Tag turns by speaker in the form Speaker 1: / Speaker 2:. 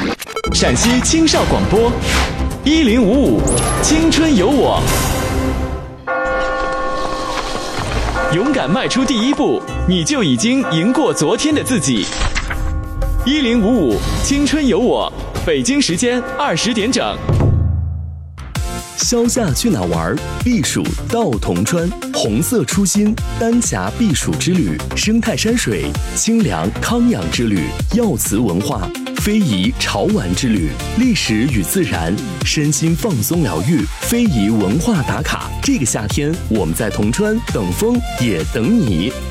Speaker 1: 陕西青少广播1055青春有我，勇敢迈出第一步，你就已经赢过昨天的自己。1055青春有我，北京时间20点整。
Speaker 2: 消夏去哪玩？避暑到铜川，红色初心，丹霞避暑之旅，生态山水，清凉康养之旅，药瓷文化，非遗潮玩之旅，历史与自然，身心放松疗愈，非遗文化打卡。这个夏天，我们在铜川等风也等你。